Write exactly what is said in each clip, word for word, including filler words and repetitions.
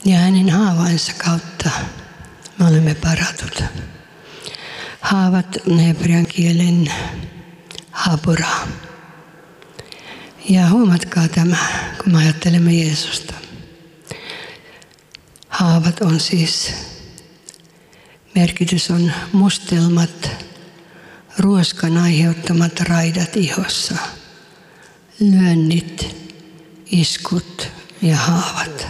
Ja hänen haavainsa kautta me olemme paratut. Haavat on hebrean kielen hapura. Ja huomatkaa tämä, kun me ajattelemme Jeesusta. Haavat on siis, merkitys on mustelmat, ruoskan aiheuttamat raidat ihossa, lyönnit, iskut ja haavat.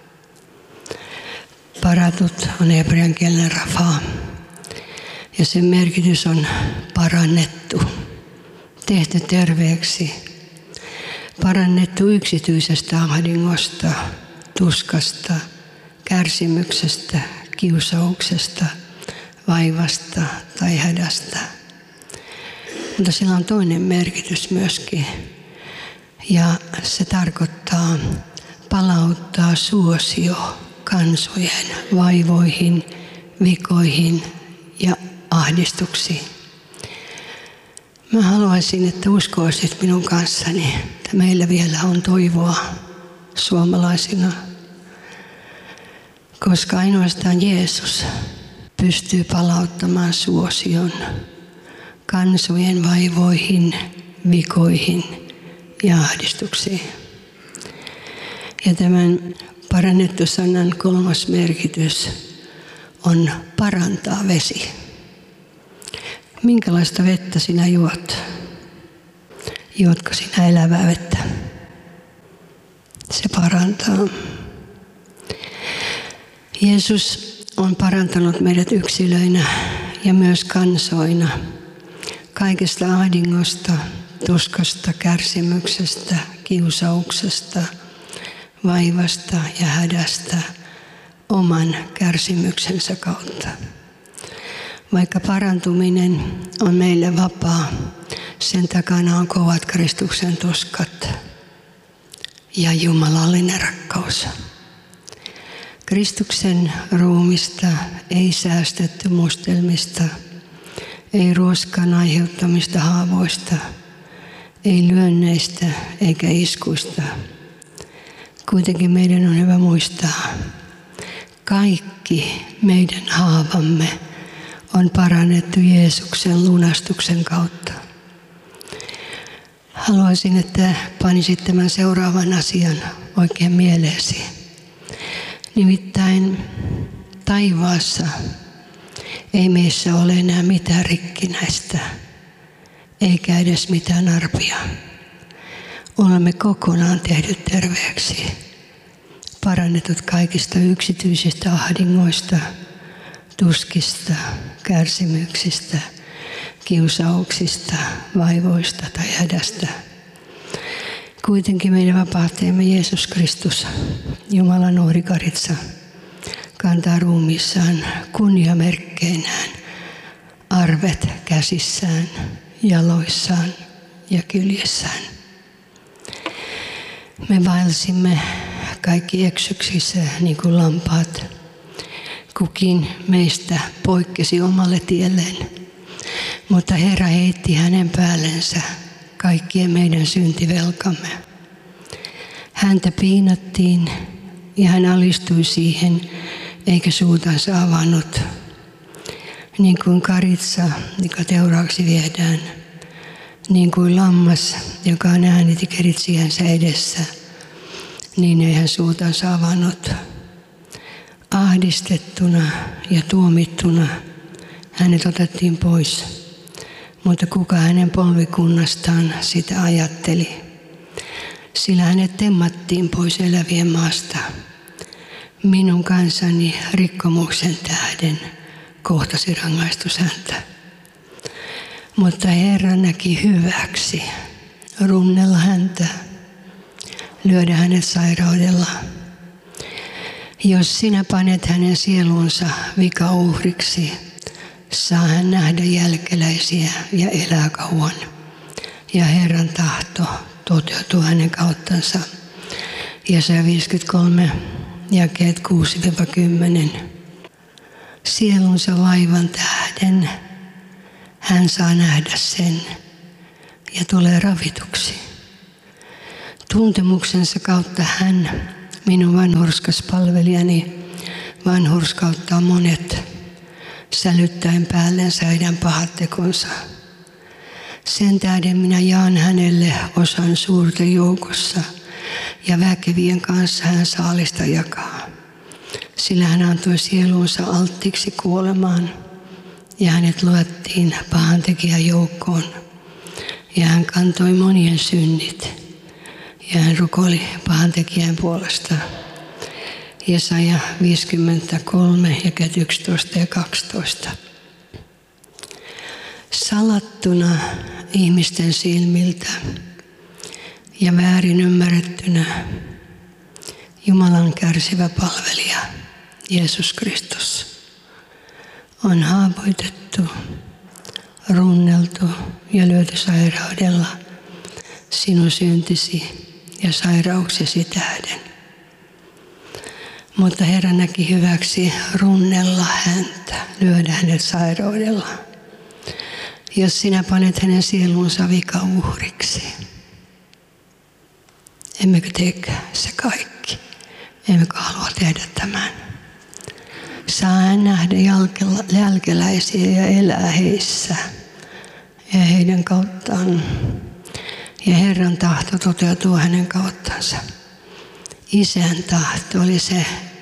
Paratut on hebrean kielen rafaa ja sen merkitys on parannettu, tehty terveeksi, parannettu yksityisestä ahdingosta, tuskasta, kärsimyksestä, kiusauksesta, vaivasta tai hädästä. Mutta sillä on toinen merkitys myöskin. Ja se tarkoittaa palauttaa suosio kansojen vaivoihin, vikoihin ja ahdistuksiin. Mä haluaisin, että uskoisit minun kanssani, että meillä vielä on toivoa suomalaisina. Koska ainoastaan Jeesus pystyy palauttamaan suosion kansojen vaivoihin, vikoihin ja ahdistuksiin. Ja tämän parannettu sanan kolmas merkitys on parantaa vesi. Minkälaista vettä sinä juot? Juotko sinä elävää vettä? Se parantaa. Jeesus on parantanut meidät yksilöinä ja myös kansoina kaikesta ahdingosta, tuskasta, kärsimyksestä, kiusauksesta, vaivasta ja hädästä oman kärsimyksensä kautta. Vaikka parantuminen on meille vapaa, sen takana on kovat Kristuksen tuskat ja jumalallinen rakkaus. Kristuksen ruumista ei säästetty mustelmista, ei ruoskan aiheuttamista haavoista, ei lyönneistä eikä iskuista. Kuitenkin meidän on hyvä muistaa, kaikki meidän haavamme on parannettu Jeesuksen lunastuksen kautta. Haluaisin, että panisit tämän seuraavan asian oikein mieleesi. Nimittäin taivaassa ei meissä ole enää mitään rikkinäistä, eikä edes mitään arpia. Olemme kokonaan tehdyt terveeksi, parannetut kaikista yksityisistä ahdingoista, tuskista, kärsimyksistä, kiusauksista, vaivoista tai hädästä. Kuitenkin meidän vapahtajamme Jeesus Kristus, Jumalan uhrikaritsa, kantaa ruumiissaan kunniamerkkeinään arvet käsissään, jaloissaan ja kyljessään. Me vaelsimme kaikki eksyksissä niin kuin lampaat. Kukin meistä poikkesi omalle tielleen, mutta Herra heitti hänen päällensä kaikkien meidän syntivelkamme. Häntä piinattiin ja hän alistui siihen, eikä suutansa avannut. Niin kuin karitsa, joka teuraaksi viedään, niin kuin lammas, joka on ääniti keritsiänsä edessä, niin ei hän suutansa avannut. Ahdistettuna ja tuomittuna hänet otettiin pois, mutta kuka hänen polvikunnastaan sitä ajatteli? Sillä hänet temmattiin pois elävien maasta. Minun kansani rikkomuksen tähden kohtasi rangaistus häntä. Mutta Herra näki hyväksi runnella häntä, lyödä hänet sairaudella. Jos sinä panet hänen sielunsa vikauhriksi, saa hän nähdä jälkeläisiä ja elää kauan. Ja Herran tahto toteutuu hänen kauttansa. Jesaja viisikymmentäkolme, jakeet kuusi kymmenen. Sielunsa vaivan tähden hän saa nähdä sen ja tulee ravituksi. Tuntemuksensa kautta hän minun vanhurskas palvelijani vanhurskauttaa monet, sälyttäen päällensä heidän pahat tekonsa. Sen tähden minä jaan hänelle osan suurten joukossa, ja väkevien kanssa hän saalista jakaa. Sillä hän antoi sielunsa alttiiksi kuolemaan, ja hänet luettiin pahantekijän joukkoon. Ja hän kantoi monien synnit, ja hän rukoili pahantekijän puolesta. Jesaja viisikymmentäkolme, jakeet yksitoista ja kaksitoista. Salattuna ihmisten silmiltä ja väärin ymmärrettynä Jumalan kärsivä palvelija Jeesus Kristus on haavoitettu, runneltu ja lyöty sairaudella sinun syntisi ja sairauksesi tähden. Mutta Herra näki hyväksi runnella häntä, lyödä hänet sairaudella, jos sinä panet hänen sielunsa vikauhriksi. Emmekö teekö se kaikki? Emmekö halua tehdä tämän? Saa hän nähdä jälkeläisiä ja elää heissä ja heidän kauttaan. Ja Herran tahto toteutuu hänen kauttansa. Isän tahto oli se,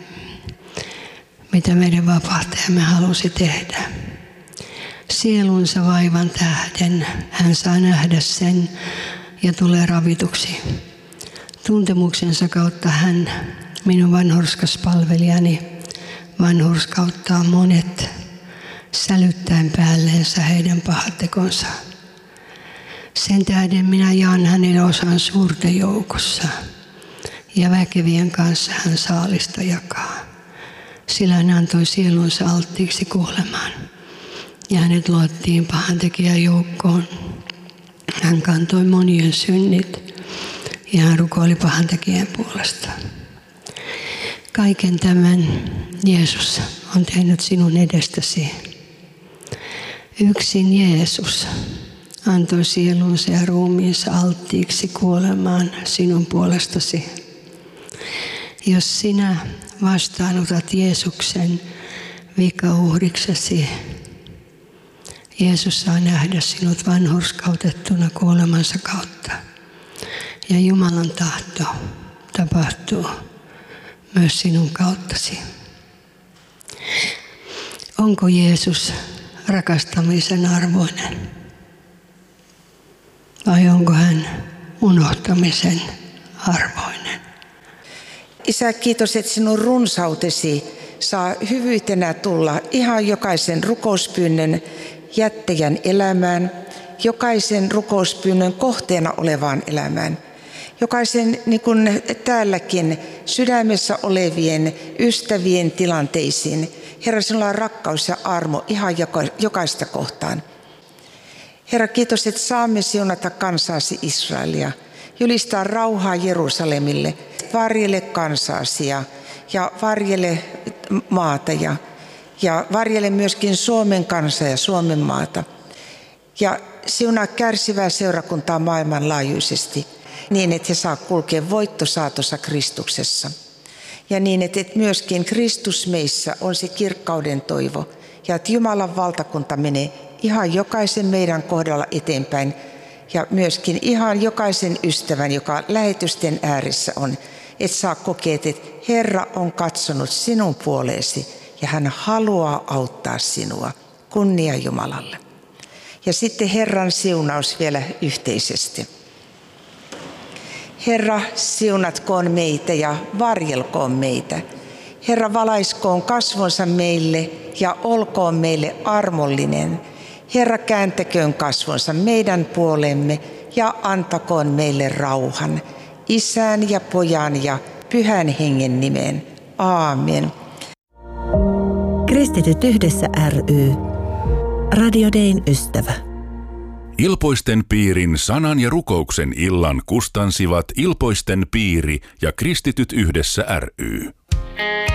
mitä meidän vapahtajamme halusi tehdä. Sielunsa vaivan tähden hän saa nähdä sen ja tulee ravituksi. Tuntemuksensa kautta hän, minun vanhurskas palvelijani, vanhurskauttaa monet, sälyttäen päälleensä heidän pahat tekonsa. Sen tähden minä jaan hänelle osan suurten joukossa, ja väkevien kanssa hän saalista jakaa. Sillä hän antoi sielunsa alttiiksi kuolemaan, ja hänet luottiin pahantekijän joukkoon. Hän kantoi monien synnit, ja hän rukoili pahantekijän puolesta. Kaiken tämän Jeesus on tehnyt sinun edestäsi. Yksin Jeesus antoi sielunsa ja ruumiinsa alttiiksi kuolemaan sinun puolestasi. Jos sinä vastaanotat Jeesuksen vikauhriksesi, Jeesus saa nähdä sinut vanhurskautettuna kuolemansa kautta. Ja Jumalan tahto tapahtuu myös sinun kauttasi. Onko Jeesus rakastamisen arvoinen? Vai onko hän unohtamisen arvoinen? Isä, kiitos, että sinun runsautesi saa hyvyytenä tulla ihan jokaisen rukouspyynnön jättäjän elämään, jokaisen rukouspyynnön kohteena olevaan elämään, jokaisen niin kuin täälläkin sydämessä olevien ystävien tilanteisiin. Herra, sinulla on rakkaus ja armo ihan jokaista kohtaan. Herra, kiitos, että saamme siunata kansaasi Israelia, julistaa rauhaa Jerusalemille, varjele kansaasi ja, ja varjele maata ja, ja varjele myöskin Suomen kansaa ja Suomen maata. Ja siunaa kärsivää seurakuntaa maailmanlaajuisesti niin, että he saa kulkea voittosaatossa Kristuksessa. Ja niin, että myöskin Kristus meissä on se kirkkauden toivo ja että Jumalan valtakunta menee ihan jokaisen meidän kohdalla eteenpäin ja myöskin ihan jokaisen ystävän, joka lähetysten ääressä on, että saa kokea, että Herra on katsonut sinun puoleesi ja hän haluaa auttaa sinua. Kunnia Jumalalle. Ja sitten Herran siunaus vielä yhteisesti. Herra, siunatkoon meitä ja varjelkoon meitä. Herra, valaiskoon kasvonsa meille ja olkoon meille armollinen. Herra, kääntäköön kasvonsa meidän puolemme ja antakoon meille rauhan. Isän ja Pojan ja Pyhän Hengen nimeen. Aamen. Kristityt yhdessä ry. Radio Dayn ystävä. Ilpoisten piirin sanan ja rukouksen illan kustansivat Ilpoisten piiri ja Kristityt yhdessä ry.